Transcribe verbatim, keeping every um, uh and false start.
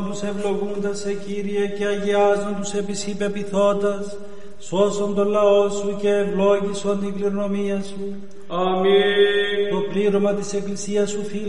τους ευλογούντας σε Κύριε και αγιάζον τους επί σοι πεποιθώντας, σώσον τον λαό σου και ευλόγησον την κληρονομία σου. Αμήν. Το πλήρωμα της Εκκλησίας σου